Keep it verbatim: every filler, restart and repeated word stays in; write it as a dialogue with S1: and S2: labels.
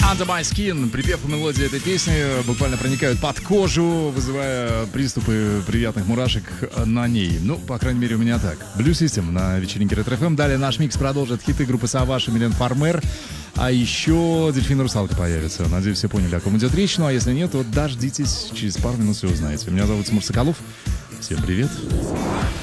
S1: Under My Skin. Припев и мелодия этой песни буквально проникают под кожу, вызывая приступы приятных мурашек на ней. Ну, по крайней мере, у меня так. Blue System на вечеринке Ретро эф эм. Далее наш микс продолжит хиты группы Savage и Милен Фармер. А еще Дельфин Русалка появится. Надеюсь, все поняли, о ком идет речь. Ну, а если нет, то дождитесь. Через пару минут все узнаете. Меня зовут Тимур Соколов. Всем привет.